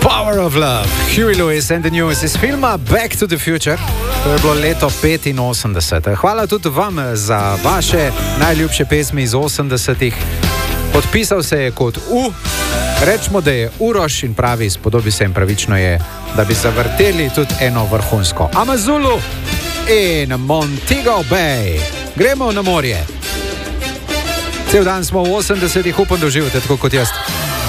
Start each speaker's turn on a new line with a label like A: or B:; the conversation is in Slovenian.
A: Power of Love, Huey Lewis and the News iz filma Back to the Future. To je bilo leto 85. Hvala tudi vam za vaše najljubše pesmi iz 80-ih. Podpisal se je kot U. Rečemo, da je Uroš in pravi, spodobi se in pravično je, da bi zavrteli tudi eno vrhunsko Amazulu in Montego Bay. Gremo na morje. Cel dan smo v 80-ih, upam, da uživate tako kot jaz.